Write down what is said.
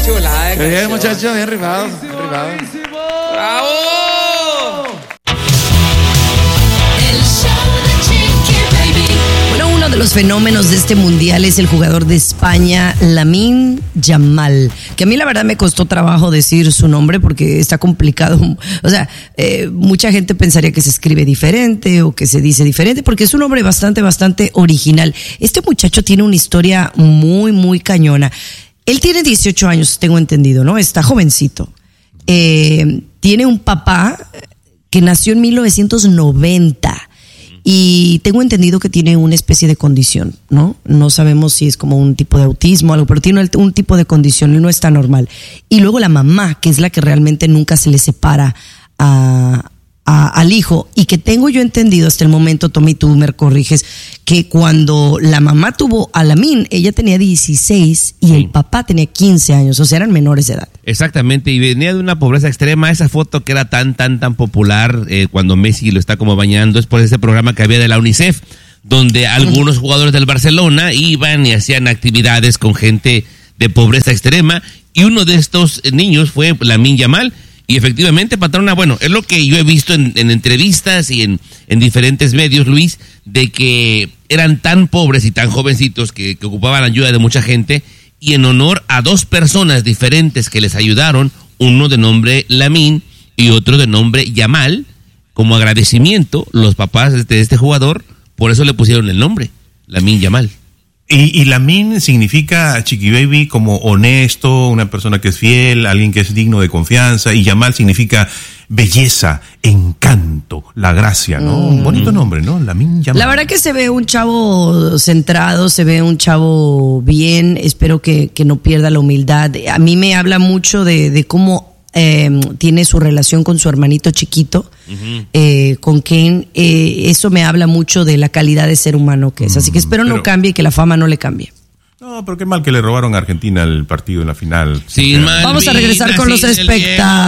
chulada. Qué bien, muchacho, bien rifado. ¡Bravo! Bueno, uno de los fenómenos de este mundial es el jugador de España, Lamine Yamal, que a mí la verdad me costó trabajo decir su nombre porque está complicado. O sea, mucha gente pensaría que se escribe diferente o que se dice diferente porque es un nombre bastante original. Este muchacho tiene una historia muy cañona. Él tiene 18 años, tengo entendido, ¿no? Está jovencito. Tiene un papá que nació en 1990. Y tengo entendido que tiene una especie de condición, ¿no? No sabemos si es como un tipo de autismo o algo, pero tiene un tipo de condición y no está normal. Y luego la mamá, que es la que realmente nunca se le separa al hijo, y que tengo yo entendido hasta el momento, Tommy, tú me corriges, que cuando la mamá tuvo a Lamine, ella tenía 16 y el papá tenía 15 años, o sea, eran menores de edad. Exactamente, y venía de una pobreza extrema. Esa foto que era tan popular cuando Messi lo está como bañando es por ese programa que había de la UNICEF, donde algunos jugadores del Barcelona iban y hacían actividades con gente de pobreza extrema, y uno de estos niños fue Lamine Yamal. Y efectivamente, patrona, bueno, es lo que yo he visto en entrevistas y en diferentes medios, Luis, de que eran tan pobres y tan jovencitos que ocupaban la ayuda de mucha gente, y en honor a dos personas diferentes que les ayudaron, uno de nombre Lamine y otro de nombre Yamal, como agradecimiento, los papás de este jugador, por eso le pusieron el nombre, Lamine Yamal. Y Lamine significa, Chiqui Baby, como honesto, una persona que es fiel, alguien que es digno de confianza, y Yamal significa belleza, encanto, la gracia, ¿no? Un bonito nombre, ¿no? Lamine Yamal. La verdad que se ve un chavo centrado, se ve un chavo bien, espero que no pierda la humildad. A mí me habla mucho de cómo tiene su relación con su hermanito chiquito, con Ken. Eso me habla mucho de la calidad de ser humano que es, así que espero no cambie y que la fama no le cambie. No, pero qué mal que le robaron a Argentina el partido en la final. Sí, vamos a regresar con los espectáculos.